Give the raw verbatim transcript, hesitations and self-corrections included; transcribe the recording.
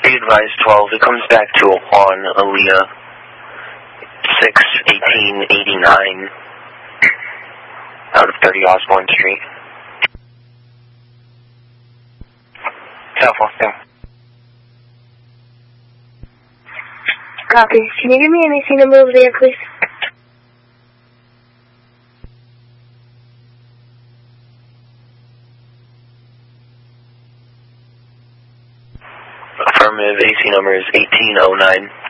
be advised twelve. It comes back to a Juan Aaliyah, six eighteen eighty-nine, out of thirty Osborne Street. Southwest there. Copy. Can you give me an A C number over there, please? Affirmative. A C number is eighteen oh nine.